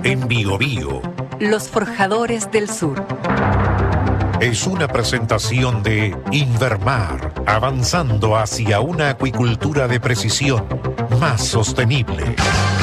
en Biobío. Los Forjadores del Sur. Es una presentación de Invermar, avanzando hacia una acuicultura de precisión más sostenible.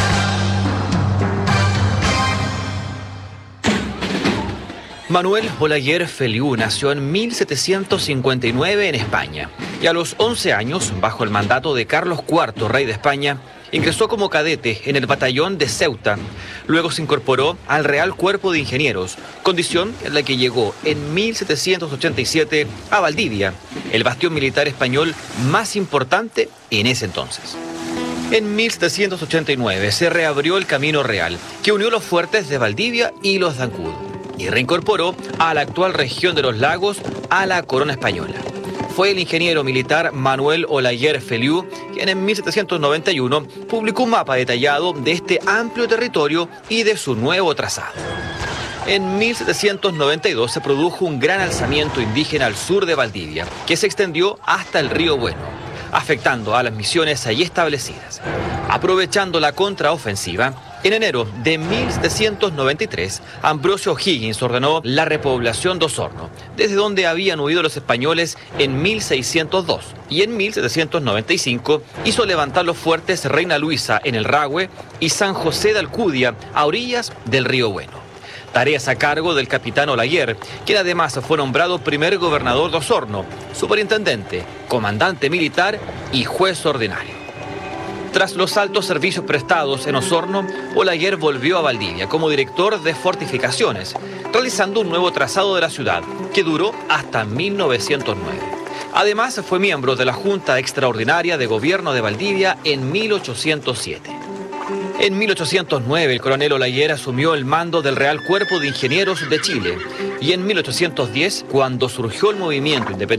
Manuel Olaguer Feliú nació en 1759 en España y a los 11 años, bajo el mandato de Carlos IV, rey de España, ingresó como cadete en el batallón de Ceuta. Luego se incorporó al Real Cuerpo de Ingenieros, condición en la que llegó en 1787 a Valdivia, el bastión militar español más importante en ese entonces. En 1789 se reabrió el Camino Real, que unió los fuertes de Valdivia y los de Ancud, y reincorporó a la actual región de los lagos a la corona española. Fue el ingeniero militar Manuel Olaguer Feliú quien en 1791 publicó un mapa detallado de este amplio territorio y de su nuevo trazado. En 1792 se produjo un gran alzamiento indígena al sur de Valdivia, que se extendió hasta el río Bueno, afectando a las misiones allí establecidas. Aprovechando la contraofensiva, en enero de 1793, Ambrosio O'Higgins ordenó la repoblación de Osorno, desde donde habían huido los españoles en 1602, y en 1795 hizo levantar los fuertes Reina Luisa en el Rahue y San José de Alcudia a orillas del río Bueno. Tareas a cargo del capitán Olaguer, quien además fue nombrado primer gobernador de Osorno, superintendente, comandante militar y juez ordinario. Tras los altos servicios prestados en Osorno, Olaguer volvió a Valdivia como director de fortificaciones, realizando un nuevo trazado de la ciudad, que duró hasta 1909. Además, fue miembro de la Junta Extraordinaria de Gobierno de Valdivia en 1807. En 1809, el coronel Olaguer asumió el mando del Real Cuerpo de Ingenieros de Chile, y en 1810, cuando surgió el movimiento independentista,